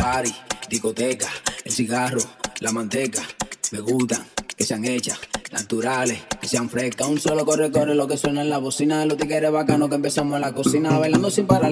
party, discoteca, el cigarro, la manteca. Me gustan que sean hechas, naturales, que sean frescas. Un solo corre, corre lo que suena en la bocina. Los tigres bacanos que empezamos en la cocina, bailando sin parar.